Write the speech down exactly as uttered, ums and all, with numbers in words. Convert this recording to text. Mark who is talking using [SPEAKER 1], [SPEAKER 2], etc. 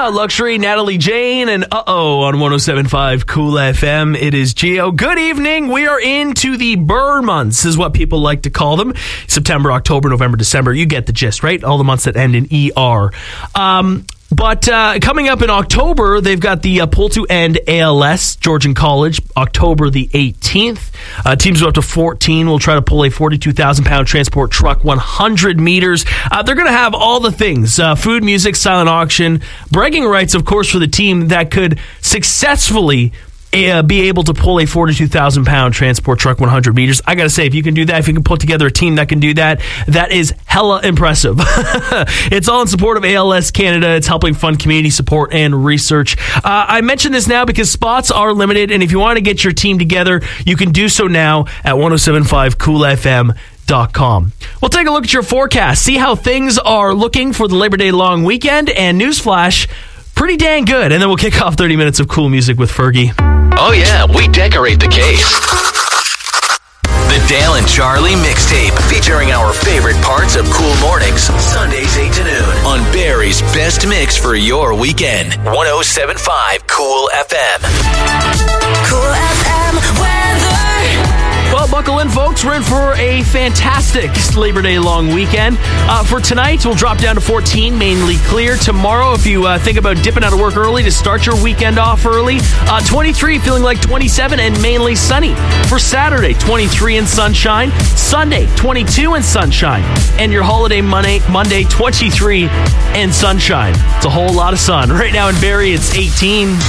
[SPEAKER 1] Cloud Luxury, Natalie Jane, and uh-oh on one oh seven point five Cool F M. It is Geo. Good evening. We are into the Burr months, is what people like to call them. September, October, November, December. You get the gist, right? All the months that end in E R. Um... But uh, coming up in October, they've got the uh, Pull to End A L S, Georgian College, October the eighteenth. Uh, teams are up to fourteen. Will try to pull a forty-two thousand pound transport truck, one hundred meters. Uh, they're going to have all the things, uh, food, music, silent auction, bragging rights, of course, for the team that could successfully Uh, be able to pull a forty-two thousand pound transport truck one hundred meters. I gotta say, if you can do that, if you can put together a team that can do that, that is hella impressive. It's all in support of A L S Canada. It's helping fund community support and research. Uh, I mention this now because spots are limited, and if you want to get your team together, you can do so now at one oh seven point five cool f m dot com. We'll take a look at your forecast, see how things are looking for the Labor Day long weekend, and newsflash, pretty dang good. And then we'll kick off thirty minutes of cool music with Fergie.
[SPEAKER 2] Oh yeah, we decorate the case. The Dale and Charlie mixtape, featuring our favorite parts of cool mornings, Sundays eight to noon, on Barrie's best mix for your weekend. one oh seven point five Cool F M.
[SPEAKER 3] Cool F M weather.
[SPEAKER 1] Well, buckle in, folks. We're in for a fantastic Labor Day long weekend. Uh, for tonight, we'll drop down to fourteen, mainly clear. Tomorrow, if you uh, think about dipping out of work early to start your weekend off early, uh, twenty-three, feeling like twenty-seven, and mainly sunny. For Saturday, twenty-three and sunshine. Sunday, twenty-two and sunshine. And your holiday Monday, Monday, twenty-three and sunshine. It's a whole lot of sun. Right now in Barrie, it's eighteen.